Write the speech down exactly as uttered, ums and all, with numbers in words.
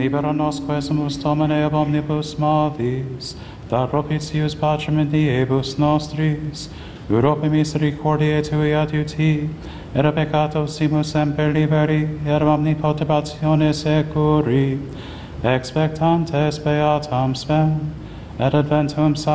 libera nos quesumus Domine ab omnibus malis, da propitius pacem in diebus nostris, Europe misericordiae tui adiuti, et a peccato simus semper liberi, et omni perturbatione securi, expectantes beatam spem, et adventum